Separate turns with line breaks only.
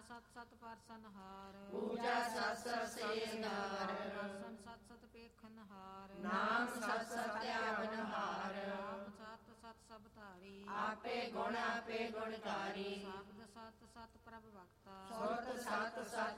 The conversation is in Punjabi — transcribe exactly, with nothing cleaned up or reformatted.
ਸਤ ਸਤ ਪਰਸਨਹਾਰ
ਪੂਜਾ ਸਤ ਸਤ ਸੇਵਨਾਰ
ਦਰਸ਼ਨ ਸਤ ਸਤ ਪੇਖਨਹਾਰ
ਨਾਮ ਸਤ ਸਤ ਧਿਆਵਨਹਾਰ
ਆਪ ਸਤ ਸਤ ਸਭ ਧਾਰੀ
ਆਪੇ ਗੁਣ ਆਪੇ ਗੁਣਕਾਰੀ
ਸ਼ਬਦ ਸਤ ਸਤ ਪ੍ਰਭ ਭਗਤਾ
ਸੁਰਤ ਸਤ ਸਤ